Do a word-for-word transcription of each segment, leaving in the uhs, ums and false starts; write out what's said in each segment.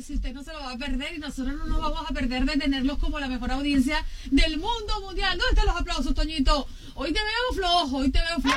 si usted no se lo va a perder y nosotros no nos vamos a perder de tenerlos como la mejor audiencia del mundo mundial. ¿Dónde están los aplausos, Toñito? Hoy te veo flojo, hoy te veo flojo.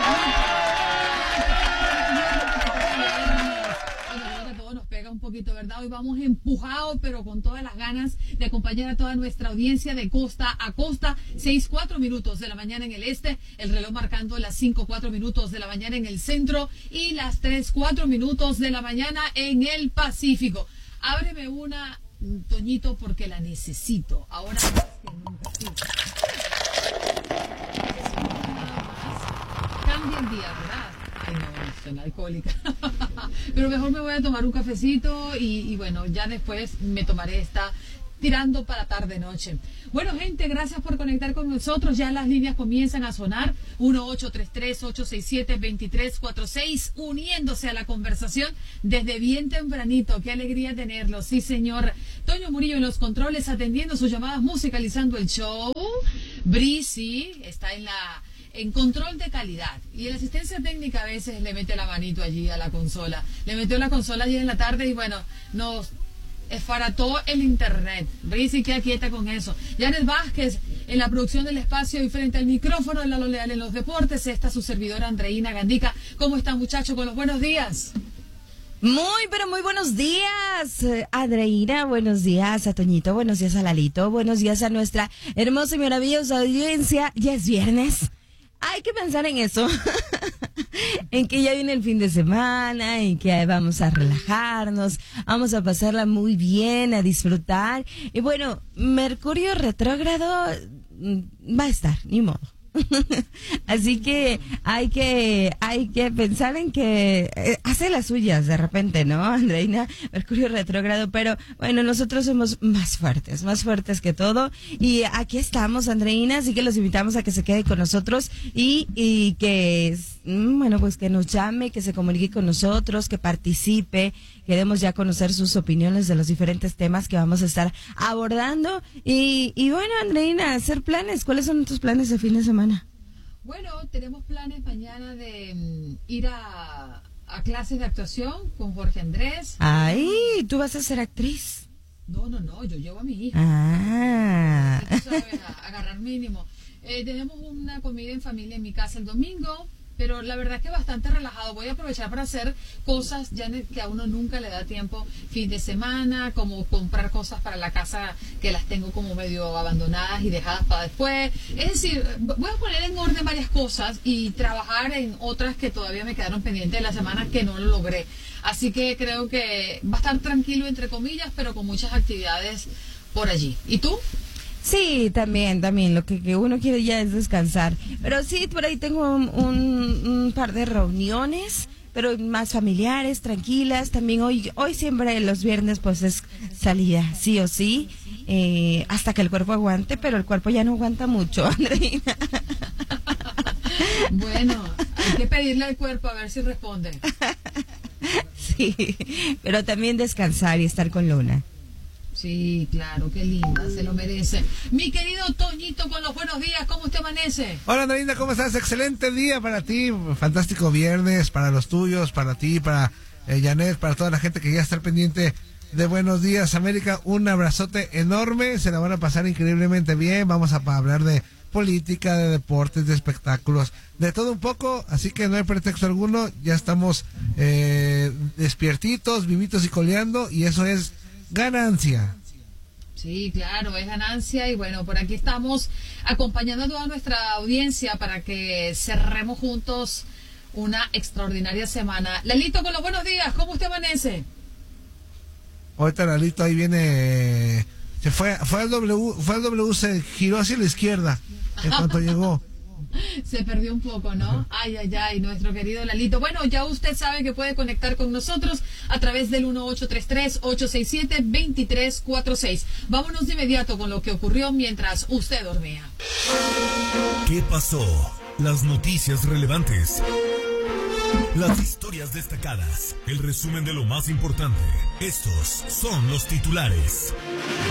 Todo nos pega un poquito, ¿verdad? Hoy vamos empujados, pero con todas las ganas de acompañar a toda nuestra audiencia de costa a costa. Seis, cuatro minutos de la mañana en el este, el reloj marcando las cinco, cuatro minutos de la mañana en el centro y las tres, cuatro minutos de la mañana en el Pacífico. Ábreme una, Toñito, porque la necesito. Ahora más que nunca. Sí. Cambia el día, ¿verdad? Ay, no, soy alcohólica. Pero mejor me voy a tomar un cafecito y, y bueno, ya después me tomaré esta tirando para tarde-noche. Bueno, gente, gracias por conectar con nosotros. Ya las líneas comienzan a sonar. uno ocho tres tres, ocho seis siete, dos tres cuatro seis, uniéndose a la conversación desde bien tempranito. Qué alegría tenerlo. Sí, señor. Toño Murillo en los controles, atendiendo sus llamadas, musicalizando el show. Brisi está en la... en control de calidad. Y la asistencia técnica a veces le mete la manito allí a la consola. Le metió la consola allí en la tarde y bueno, nos esfarató el internet. Brisi, queda quieta con eso. Janet Vázquez en la producción del espacio y frente al micrófono de Lalo Leal en los deportes. Está su servidora Andreina Gandica. ¿Cómo están, muchachos? Con los buenos días. Muy, pero muy buenos días, Andreina, buenos días a Toñito, buenos días a Lalito, buenos días a nuestra hermosa y maravillosa audiencia. Ya es viernes. Hay que pensar en eso, en que ya viene el fin de semana, en que vamos a relajarnos, vamos a pasarla muy bien, a disfrutar. Y bueno, Mercurio retrógrado va a estar, ni modo. Así que hay que hay que pensar en que eh, hace las suyas de repente, ¿no, Andreina? Mercurio retrógrado, pero bueno, nosotros somos más fuertes, más fuertes que todo. Y aquí estamos, Andreina, así que los invitamos a que se quede con nosotros y, y que, bueno, pues que nos llame, que se comunique con nosotros, que participe. Queremos ya conocer sus opiniones de los diferentes temas que vamos a estar abordando. Y, y bueno, Andreina, hacer planes. ¿Cuáles son tus planes de fin de semana? Bueno, tenemos planes mañana de um, ir a, a clases de actuación con Jorge Andrés. Ay, ¿tú vas a ser actriz? No, no, no, yo llevo a mi hija. Ah. Tú sabes, a, agarrar mínimo. Eh, tenemos una comida en familia en mi casa el domingo. Pero la verdad es que bastante relajado. Voy a aprovechar para hacer cosas ya que a uno nunca le da tiempo fin de semana, como comprar cosas para la casa que las tengo como medio abandonadas y dejadas para después. Es decir, voy a poner en orden varias cosas y trabajar en otras que todavía me quedaron pendientes de la semana que no lo logré. Así que creo que va a estar tranquilo, entre comillas, pero con muchas actividades por allí. ¿Y tú? Sí, también, también. Lo que, que uno quiere ya es descansar. Pero sí, por ahí tengo un, un, un par de reuniones, pero más familiares, tranquilas. También hoy, hoy siempre los viernes pues es salida, sí o sí, eh, hasta que el cuerpo aguante, pero el cuerpo ya no aguanta mucho, Andreina. Bueno, hay que pedirle al cuerpo a ver si responde. Sí, pero también descansar y estar con Luna. Sí, claro, qué linda, se lo merece. Mi querido Toñito, con los buenos días, ¿cómo usted amanece? Hola, Andreina, ¿cómo estás? Excelente día para ti, fantástico viernes, para los tuyos, para ti, para eh, Janet, para toda la gente que ya está al pendiente de Buenos Días América. Un abrazote enorme, se la van a pasar increíblemente bien, vamos a hablar de política, de deportes, de espectáculos, de todo un poco, así que no hay pretexto alguno, ya estamos eh, despiertitos, vivitos y coleando, y eso es ganancia. Sí, claro, es ganancia y bueno, por aquí estamos acompañando a toda nuestra audiencia para que cerremos juntos una extraordinaria semana. Lalito, con los buenos días, ¿cómo usted amanece? Ahorita Lalito ahí viene, se fue, fue al W, fue al W, se giró hacia la izquierda en cuanto llegó. Se perdió un poco, ¿no? Ay, ay, ay, nuestro querido Lalito. Bueno, ya usted sabe que puede conectar con nosotros a través del uno ocho tres tres, ocho seis siete, dos tres cuatro seis. Vámonos de inmediato con lo que ocurrió mientras usted dormía. ¿Qué pasó? Las noticias relevantes. Las historias destacadas. El resumen de lo más importante. Estos son los titulares.